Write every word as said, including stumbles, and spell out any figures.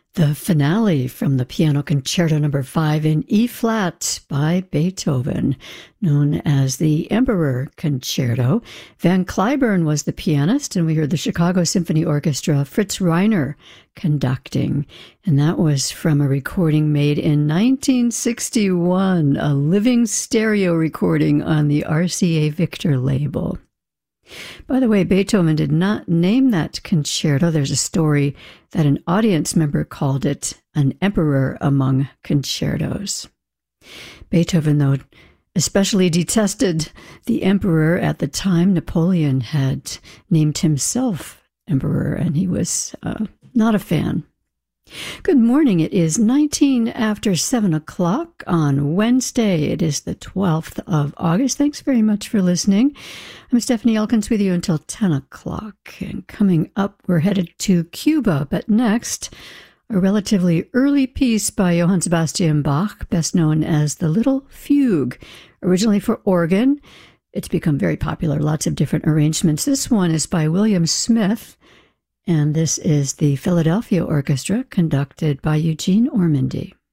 The finale from the Piano Concerto number five in E-flat by Beethoven, known as the Emperor Concerto. Van Cliburn was the pianist, and we heard the Chicago Symphony Orchestra, Fritz Reiner, conducting. And that was from a recording made in nineteen sixty-one, a living stereo recording on the R C A Victor label. By the way, Beethoven did not name that concerto. There's a story that an audience member called it an emperor among concertos. Beethoven, though, especially detested the emperor at the time. Napoleon had named himself emperor, and he was uh, not a fan. Good morning. It is nineteen after seven o'clock on Wednesday. It is the twelfth of August. Thanks very much for listening. I'm Stephanie Elkins with you until ten o'clock. And coming up, we're headed to Cuba. But next, a relatively early piece by Johann Sebastian Bach, best known as the Little Fugue, originally for organ. It's become very popular, lots of different arrangements. This one is by William Smith. And this is the Philadelphia Orchestra, conducted by Eugene Ormandy.